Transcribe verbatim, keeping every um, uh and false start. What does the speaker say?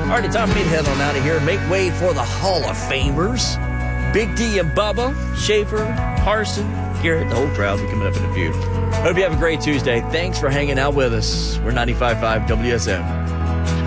All right, time for me to head on out of here and make way for the Hall of Famers. Big D and Bubba, Schaefer, Harson, Garrett, the whole crowd will be coming up in a few. Hope you have a great Tuesday. Thanks for hanging out with us. We're ninety-five point five W S M.